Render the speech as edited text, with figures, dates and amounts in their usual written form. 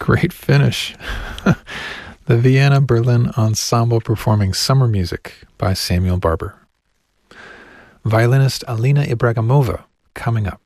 Great finish. The Vienna Berlin Ensemble performing Summer Music by Samuel Barber. Violinist Alina Ibragimova coming up.